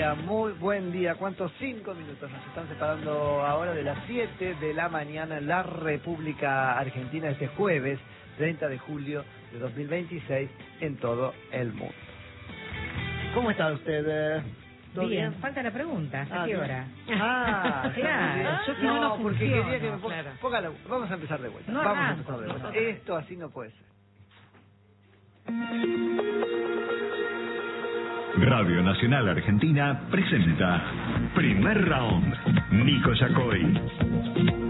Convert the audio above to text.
muy buen día. ¿Cuántos 5 minutos nos están separando ahora de las 7 de la mañana en la República Argentina este jueves 30 de julio de 2026 en todo el mundo? ¿Cómo está usted? ¿Todo bien? Falta la pregunta. ¿A qué hora? Claro. Yo si no porque funciono, quería que me ponga... claro. Póngalo. Vamos a empezar de vuelta. No Vamos a arranco, empezar de vuelta. no. Esto así no puede ser. Radio Nacional Argentina presenta Primer Round. Nico Yacoy.